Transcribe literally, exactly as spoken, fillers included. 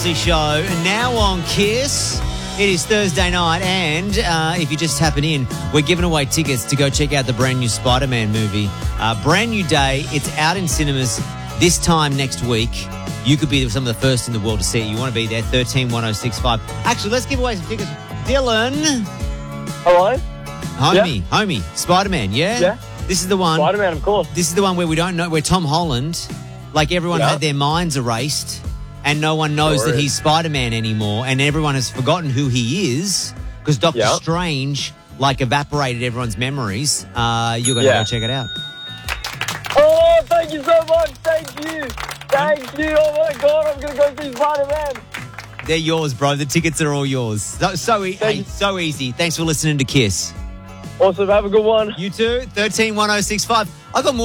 Show now on Kiss. It is Thursday night, and uh, if you just tapping in, we're giving away tickets to go check out the brand new Spider-Man movie. Uh, brand new day. It's out in cinemas this time next week. You could be some of the first in the world to see it. You want to be there? thirteen one oh six five. Actually, let's give away some tickets. Dylan. Hello? Homie, Yeah. homie, Spider-Man, yeah? Yeah. This is the one. Spider-Man, of course. This is the one where we don't know, where Tom Holland, like everyone Yeah. had their minds erased and no one knows Sure that is. he's Spider-Man anymore and everyone has forgotten who he is because Doctor Yeah. Strange, like, evaporated everyone's memories. Uh, you're going to Yeah. go check it out. Oh, thank you so much. Thank you. Thank you. Oh, my God. I'm going to go see Spider-Man. They're yours, bro. The tickets are all yours. So, so, e- Thank hey, you. so easy. Thanks for listening to Kiss. Awesome. Have a good one. You too. thirteen one oh six five. I got more.